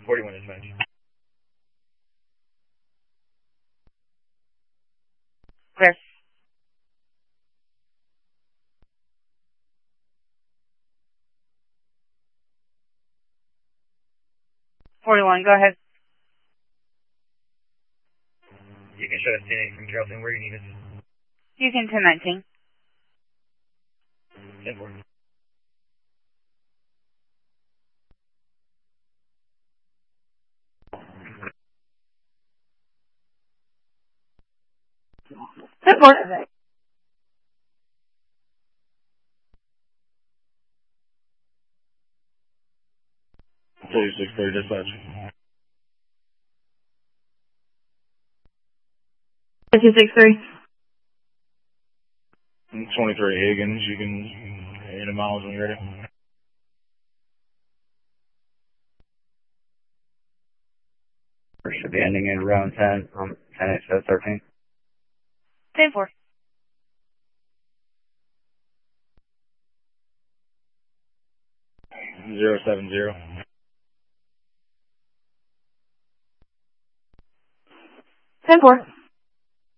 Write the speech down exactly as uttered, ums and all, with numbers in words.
forty-one dispatch. Clear. forty-one, go ahead. You can show us ten eight from Carrollton. Where you need us? You can ten nineteen. ten four. ten four. thirty-six thirty dispatch. two six three. twenty-three Higgins. You can hit a miles when you're ready. Should be ending in around ten, um, ten eight thirteen. ten four. zero seven zero. ten four.